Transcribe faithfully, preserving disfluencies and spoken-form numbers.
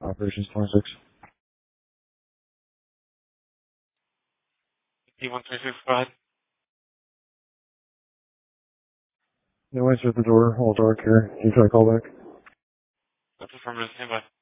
Operations twenty-six. D one three six, go ahead. No answer at the door. All dark here. Can you try to call back? That's affirmative. Stand by.